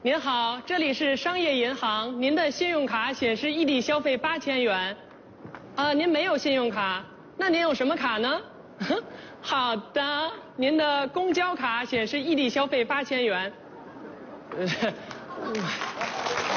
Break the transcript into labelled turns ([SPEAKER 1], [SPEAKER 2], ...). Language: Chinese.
[SPEAKER 1] 您好，这里是商业银行，您的信用卡显示异地消费8000元。您没有信用卡，那您有什么卡呢？好的，您的公交卡显示异地消费8000元。